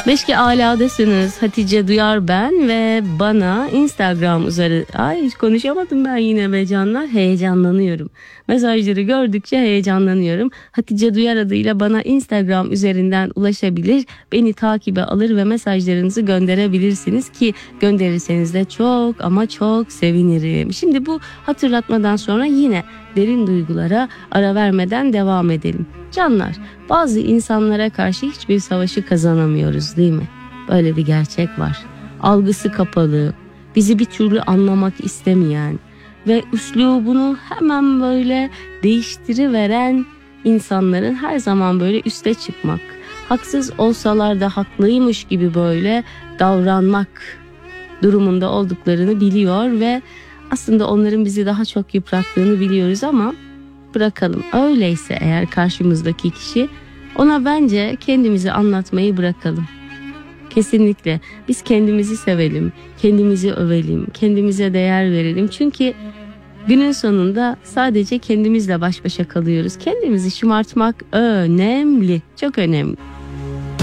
Beşki aladasınız. Hatice Duyar ben ve bana Instagram üzeri... Ay hiç konuşamadım ben yine be canlar. Heyecanlanıyorum. Mesajları gördükçe heyecanlanıyorum. Hatice Duyar adıyla bana Instagram üzerinden ulaşabilir. Beni takibe alır ve mesajlarınızı gönderebilirsiniz ki gönderirseniz de çok ama çok sevinirim. Şimdi bu hatırlatmadan sonra yine derin duygulara ara vermeden devam edelim. Canlar, bazı insanlara karşı hiçbir savaşı kazanamıyoruz değil mi? Böyle bir gerçek var. Algısı kapalı, bizi bir türlü anlamak istemeyen ve üslubunu hemen böyle değiştiriveren insanların her zaman böyle üste çıkmak, haksız olsalar da haklıymış gibi böyle davranmak durumunda olduklarını biliyor ve aslında onların bizi daha çok yıprattığını biliyoruz ama bırakalım. Öyleyse eğer karşımızdaki kişi, ona bence kendimizi anlatmayı bırakalım. Kesinlikle biz kendimizi sevelim, kendimizi övelim, kendimize değer verelim. Çünkü günün sonunda sadece kendimizle baş başa kalıyoruz. Kendimizi şımartmak önemli, çok önemli.